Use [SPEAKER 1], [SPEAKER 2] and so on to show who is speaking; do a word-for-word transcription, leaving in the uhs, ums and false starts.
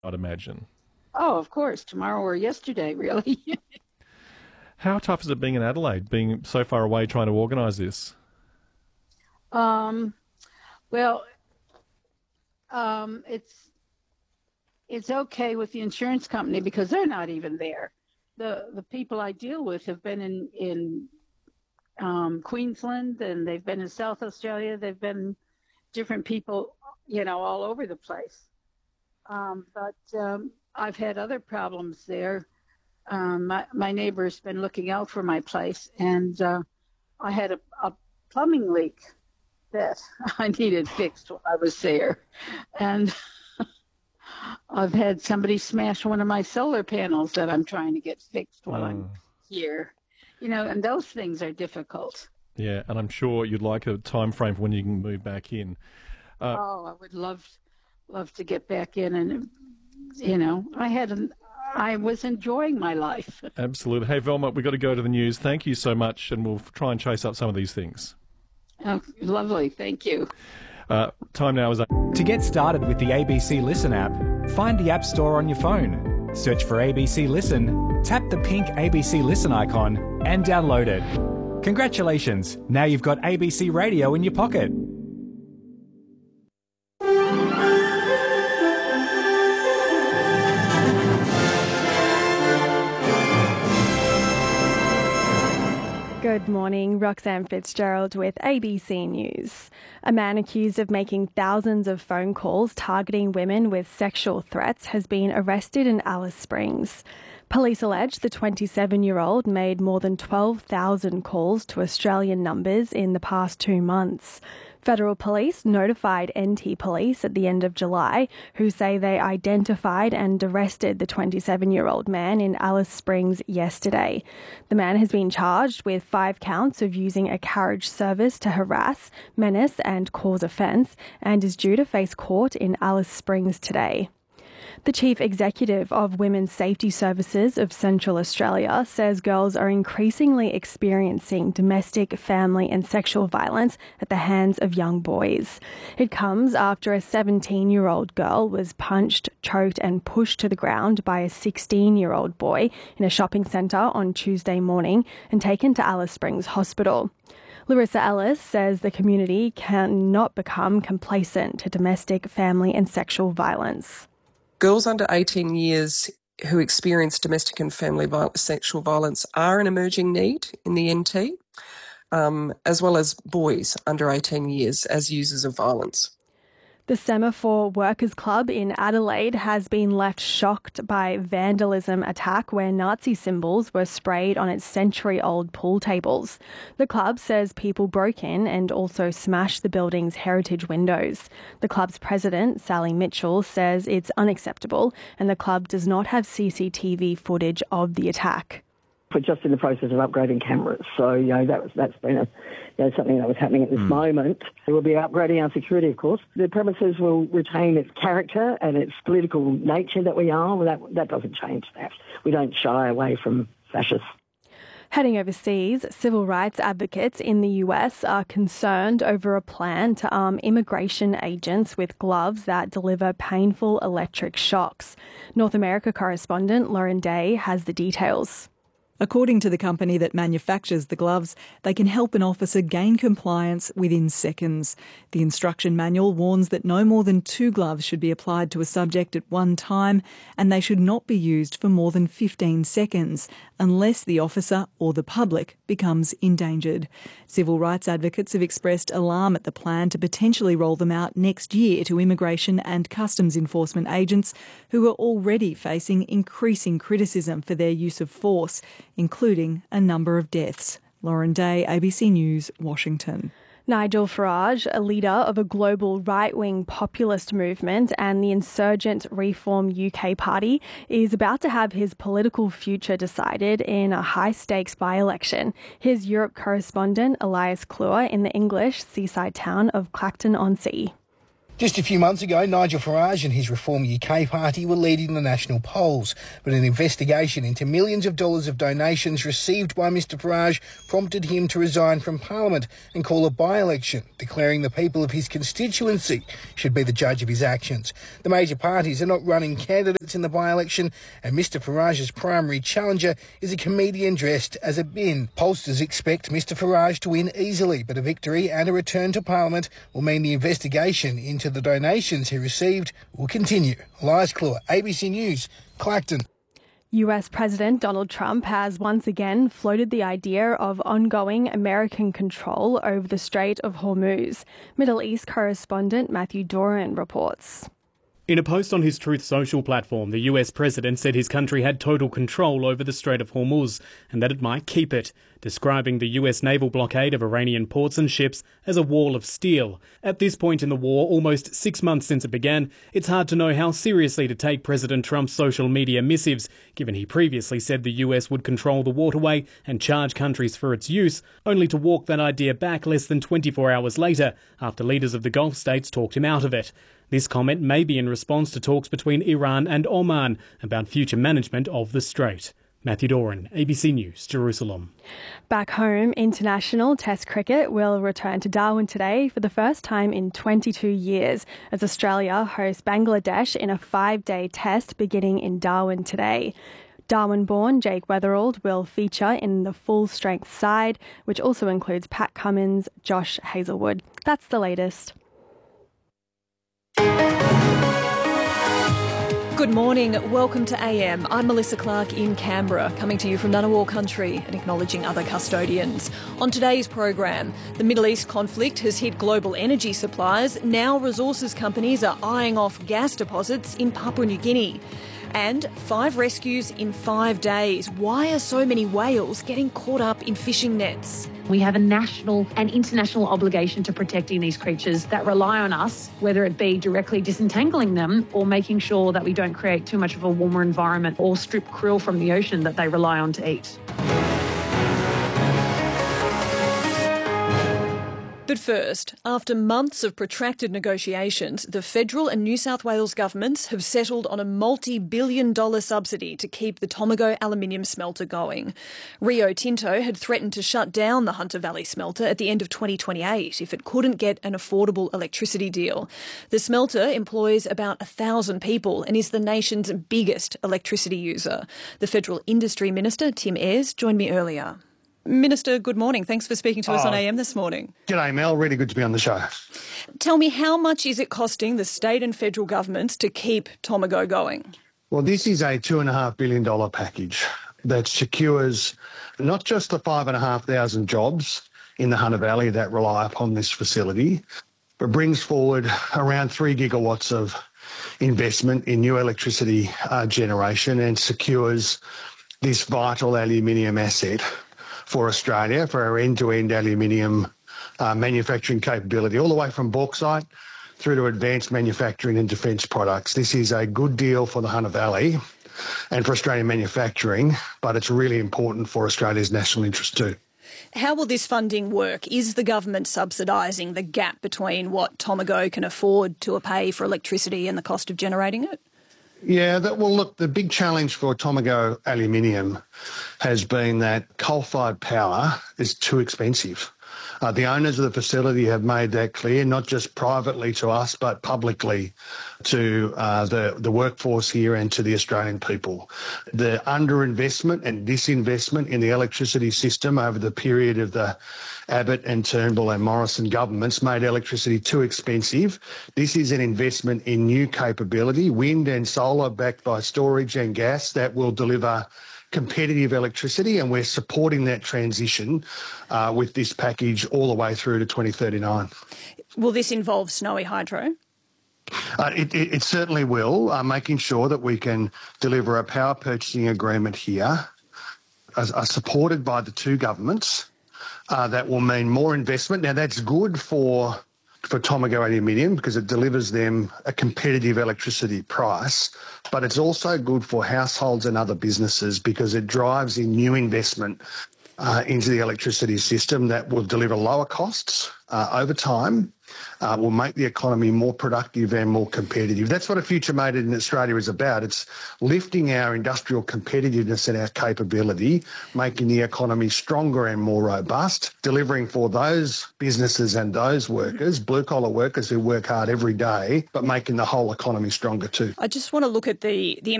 [SPEAKER 1] I'd imagine.
[SPEAKER 2] Oh, of course, tomorrow or yesterday, really.
[SPEAKER 1] How tough is it being in Adelaide, being so far away trying to organise this?
[SPEAKER 2] um, well, um, it's it's okay with the insurance company because they're not even there. The the people I deal with have been in in um, Queensland, and they've been in South Australia. They've been different people, you know, all over the place. Um, but um, I've had other problems there. Um, my, my neighbor's been looking out for my place, and uh, I had a, a plumbing leak that I needed fixed while I was there. And I've had somebody smash one of my solar panels that I'm trying to get fixed while I'm
[SPEAKER 1] Mm.
[SPEAKER 2] here. You know, and those things are difficult.
[SPEAKER 1] Yeah, and I'm sure you'd like a time frame for when you can move back in. Uh,
[SPEAKER 2] Oh, I would love love to get back in, and you know, I had an I was enjoying my life.
[SPEAKER 1] absolutely. Hey, Velma, we've got to go to the news. Thank you so much, and we'll try and chase up some of these things.
[SPEAKER 2] Oh, lovely, thank you.
[SPEAKER 1] Uh, time now is
[SPEAKER 3] To get started with the A B C Listen app, find the App Store on your phone. Search for A B C Listen, tap the pink A B C Listen icon, and download it. Congratulations, now you've got A B C Radio in your pocket.
[SPEAKER 4] Good morning, Roxanne Fitzgerald with A B C News. A man accused of making thousands of phone calls targeting women with sexual threats has been arrested in Alice Springs. Police allege the twenty-seven-year-old made more than twelve thousand calls to Australian numbers in the past two months. Federal police notified N T Police at the end of July, who say they identified and arrested the twenty-seven-year-old man in Alice Springs yesterday. The man has been charged with five counts of using a carriage service to harass, menace and cause offence, and is due to face court in Alice Springs today. The Chief Executive of Women's Safety Services of Central Australia says girls are increasingly experiencing domestic, family and sexual violence at the hands of young boys. It comes after a seventeen-year-old girl was punched, choked and pushed to the ground by a sixteen-year-old boy in a shopping centre on Tuesday morning and taken to Alice Springs Hospital. Larissa Ellis says the community cannot become complacent to domestic, family and sexual violence.
[SPEAKER 5] Girls under eighteen years who experience domestic and family violence, sexual violence are an emerging need in the N T, um, as well as boys under eighteen years as users of violence.
[SPEAKER 4] The Semaphore Workers Club in Adelaide has been left shocked by vandalism attack where Nazi symbols were sprayed on its century-old pool tables. The club says people broke in and also smashed the building's heritage windows. The club's president, Sally Mitchell, says it's unacceptable and the club does not have C C T V footage of the attack.
[SPEAKER 6] We're just in the process of upgrading cameras, so you know that was that's been a, you know, something that was happening at this mm. moment. We will be upgrading our security, of course. The premises will retain its character and its political nature that we are. Well, that that doesn't change. That we don't shy away from fascists.
[SPEAKER 4] Heading overseas, civil rights advocates in the U S are concerned over a plan to arm immigration agents with gloves that deliver painful electric shocks. North America correspondent Lauren Day has the details.
[SPEAKER 7] According to the company that manufactures the gloves, they can help an officer gain compliance within seconds. The instruction manual warns that no more than two gloves should be applied to a subject at one time, and they should not be used for more than fifteen seconds, unless the officer or the public becomes endangered. Civil rights advocates have expressed alarm at the plan to potentially roll them out next year to immigration and customs enforcement agents who are already facing increasing criticism for their use of force, including a number of deaths. Lauren Day, A B C News, Washington.
[SPEAKER 4] Nigel Farage, a leader of a global right-wing populist movement and the insurgent Reform U K party, is about to have his political future decided in a high-stakes by-election. Here's Europe correspondent Elias Kluwer in the English seaside town of Clacton-on-Sea.
[SPEAKER 8] Just a few months ago, Nigel Farage and his Reform U K party were leading the national polls, but an investigation into millions of dollars of donations received by Mr Farage prompted him to resign from Parliament and call a by-election, declaring the people of his constituency should be the judge of his actions. The major parties are not running candidates in the by-election, and Mr Farage's primary challenger is a comedian dressed as a bin. Pollsters expect Mr Farage to win easily, but a victory and a return to Parliament will mean the investigation into the donations he received will continue. Elias Kluwer, A B C News, Clacton.
[SPEAKER 4] U S President Donald Trump has once again floated the idea of ongoing American control over the Strait of Hormuz. Middle East correspondent Matthew Doran reports.
[SPEAKER 9] In a post on his Truth Social platform, the U S president said his country had total control over the Strait of Hormuz and that it might keep it, describing the U S naval blockade of Iranian ports and ships as a wall of steel. At this point in the war, almost six months since it began, it's hard to know how seriously to take President Trump's social media missives, given he previously said the U S would control the waterway and charge countries for its use, only to walk that idea back less than twenty-four hours later, after leaders of the Gulf states talked him out of it. This comment may be in response to talks between Iran and Oman about future management of the strait. Matthew Doran, A B C News, Jerusalem.
[SPEAKER 4] Back home, international Test cricket will return to Darwin today for the first time in twenty-two years, as Australia hosts Bangladesh in a five-day test beginning in Darwin today. Darwin-born Jake Weatherald will feature in the full-strength side, which also includes Pat Cummins, Josh Hazlewood. That's the latest.
[SPEAKER 10] Good morning. Welcome to A M. I'm Melissa Clark in Canberra, coming to you from Ngunnawal country and acknowledging other custodians. On today's program, the Middle East conflict has hit global energy supplies. Now resources companies are eyeing off gas deposits in Papua New Guinea. And five rescues in five days. Why are so many whales getting caught up in fishing nets?
[SPEAKER 11] We have a national and international obligation to protecting these creatures that rely on us, whether it be directly disentangling them or making sure that we don't create too much of a warmer environment or strip krill from the ocean that they rely on to eat.
[SPEAKER 10] But first, after months of protracted negotiations, the federal and New South Wales governments have settled on a multi-billion dollar subsidy to keep the Tomago aluminium smelter going. Rio Tinto had threatened to shut down the Hunter Valley smelter at the end of twenty twenty-eight if it couldn't get an affordable electricity deal. The smelter employs about a thousand people and is the nation's biggest electricity user. The Federal Industry Minister, Tim Ayres, joined me earlier. Minister, good morning. Thanks for speaking to us oh, on A M this morning.
[SPEAKER 12] G'day, Mel. Really good to be on the show.
[SPEAKER 10] Tell me, how much is it costing the state and federal governments to keep Tomago going?
[SPEAKER 12] Well, this is a two point five billion dollars package that secures not just the five thousand five hundred jobs in the Hunter Valley that rely upon this facility, but brings forward around three gigawatts of investment in new electricity uh, generation and secures this vital aluminium asset for Australia, for our end-to-end aluminium uh, manufacturing capability, all the way from bauxite through to advanced manufacturing and defence products. This is a good deal for the Hunter Valley and for Australian manufacturing, but it's really important for Australia's national interest too.
[SPEAKER 10] How will this funding work? Is the government subsidising the gap between what Tomago can afford to pay for electricity and the cost of generating it?
[SPEAKER 12] Yeah, that, well, look, the big challenge for Tomago aluminium has been that coal-fired power is too expensive. Uh, the owners of the facility have made that clear, not just privately to us, but publicly to uh, the, the workforce here and to the Australian people. The underinvestment and disinvestment in the electricity system over the period of the Abbott and Turnbull and Morrison governments made electricity too expensive. This is an investment in new capability, wind and solar backed by storage and gas that will deliver competitive electricity, and we're supporting that transition uh, with this package all the way through to twenty thirty-nine.
[SPEAKER 10] Will this involve Snowy Hydro?
[SPEAKER 12] Uh, it, it, it certainly will, uh, making sure that we can deliver a power purchasing agreement here, as, uh, supported by the two governments. Uh, that will mean more investment. Now, that's good for for Tomago aluminium because it delivers them a competitive electricity price, but it's also good for households and other businesses because it drives in new investment uh, into the electricity system that will deliver lower costs uh, over time, uh, will make the economy more productive and more competitive. That's what a Future Made in Australia is about. It's lifting our industrial competitiveness and our capability, making the economy stronger and more robust, delivering for those businesses and those workers, blue-collar workers who work hard every day, but making the whole economy stronger too.
[SPEAKER 10] I just want to look at the, the